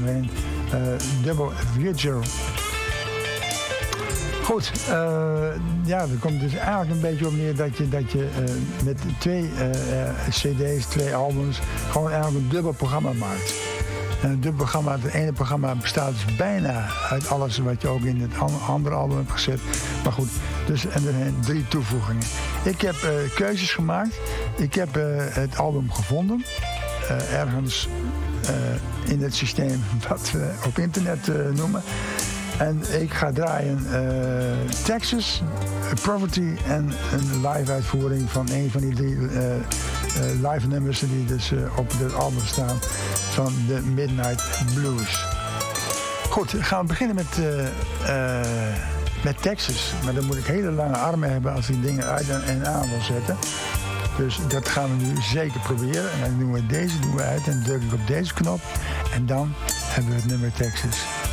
doorheen. Double Vigil. Goed, er komt dus eigenlijk een beetje op neer dat je met 2 cd's, 2 albums, gewoon eigenlijk een dubbel programma maakt. En een dubbel programma, het ene programma bestaat dus bijna uit alles wat je ook in het andere album hebt gezet. Maar goed, dus en er zijn 3 toevoegingen. Ik heb keuzes gemaakt. Ik heb het album gevonden. Ergens in het systeem wat we op internet noemen. En ik ga draaien Texas, Poverty en een live uitvoering van een van die 3 live nummers die dus op het album staan van de Midnight Blues. Goed, gaan we beginnen met Texas. Maar dan moet ik hele lange armen hebben als ik dingen uit en aan wil zetten. Dus dat gaan we nu zeker proberen. En dan doen we deze uit en druk ik op deze knop. En dan hebben we het nummer Texas.